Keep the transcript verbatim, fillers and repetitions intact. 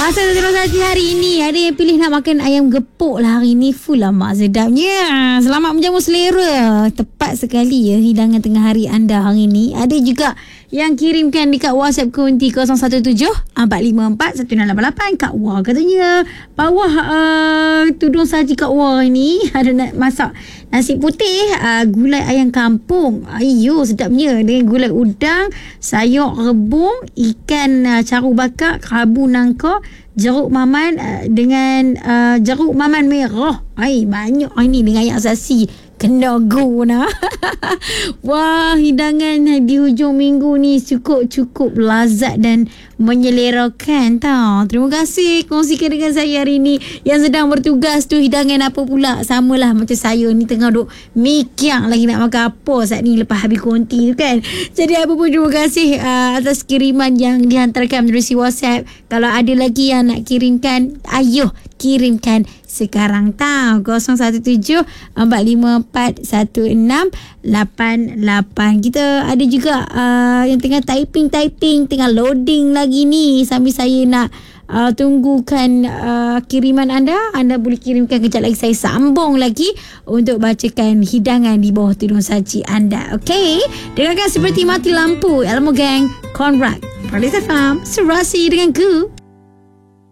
Masa terus saja hari ini ada yang pilih nak makan ayam gepuk lah hari ni. Full lah mak sedapnya. Selamat menjamu selera. Tepat sekali ya hidangan tengah hari anda hari ni. Ada juga yang kirimkan dekat WhatsApp Kunti kosong satu tujuh empat lima empat satu enam lapan lapan. Kak Wah katanya bawah uh, tudung saji Kak Wah ni ada nak masak nasi putih, uh, gulai ayam kampung. Ayo sedapnya dengan gulai udang, sayur rebung, ikan uh, caru bakar, kerabu nangka, jeruk maman uh, dengan uh, jeruk maman merah. Ai banyak ini dengan ayam asasi. Kena guna. Wah, hidangan di hujung minggu ni cukup-cukup lazat dan menyelerakan tau. Terima kasih kongsikan dengan saya hari ni. Yang sedang bertugas tu hidangan apa pula? Samalah macam saya ni tengah duk mikir lagi nak makan apa saat ni lepas habis konti tu kan. Jadi apa pun terima kasih uh, atas kiriman yang dihantarkan melalui WhatsApp. Kalau ada lagi yang nak kirimkan, ayo kirimkan sekarang tau. kosong satu tujuh empat lima empat satu enam lapan lapan. Kita ada juga uh, yang tengah typing-typing, tengah loading lagi ni. Sambil saya nak uh, tunggukan uh, kiriman anda. Anda boleh kirimkan kejap lagi. Saya sambung lagi untuk bacakan hidangan di bawah tudung saji anda. Okay? Dengarkan seperti mati lampu. Elmo Gang, Conrad, Perlis F M, Serasi dengan ku.